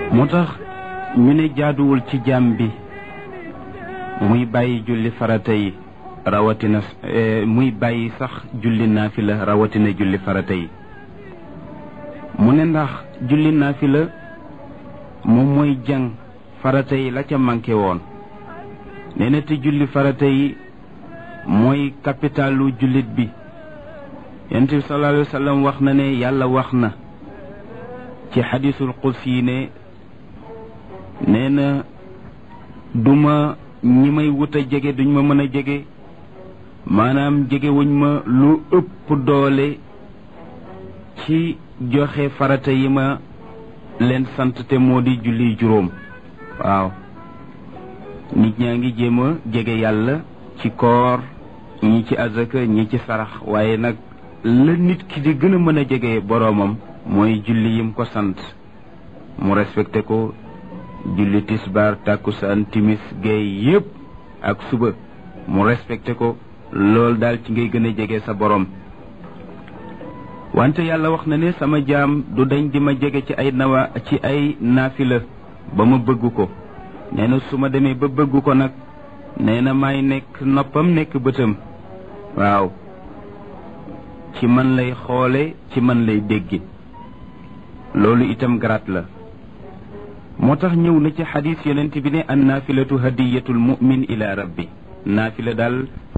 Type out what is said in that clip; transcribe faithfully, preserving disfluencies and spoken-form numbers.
moo tax ñu ne jaaduwul ci jaam bi muy bàyyi julli farata yi rawatina muy bàyyi sax julli naafila rawatina julli farata yi mu ne ndax julli naafila moom mooy jàng farata yi la ca manqué woon nee na te julli farata yi mooy capitalu jullit bi yonent bi sallallahu alayhi wa sallam wax na ne yàlla wax na ci xadisul qudsi yi ne nee na duma ñi may wut a jege duñ ma mën a jege maanaam jege wuñ ma lu ëpp doole ci joxe farata yi ma leen sant te moo di julli juróom waaw nit ñaa ngi jéem a jege yàlla ci koor ñi ci azaka ñi ci sarax waaye nag la nit ki di gën a mën a jege boroomam mooy julli yim ko sant mu respecté ko julli tisbaar tàkkusaan timis géey yépp ak suba mu respecté ko loolu daal ci ngay gën a jege sa borom wante yàlla wax na ne sama jaam du dañ di ma jege ci ay nawa ci ay naafila ba ma bëgg ko nee na su ma demee ba bëgg ko nag nee na may nekk noppam nekk bëtam waaw ci man lay xoole ci man lay dégge loolu itam garaat la moo tax ñëw na ci xadis yonent bi ne an naafilatu hadiyatul mu'min ila rabbi naafila daal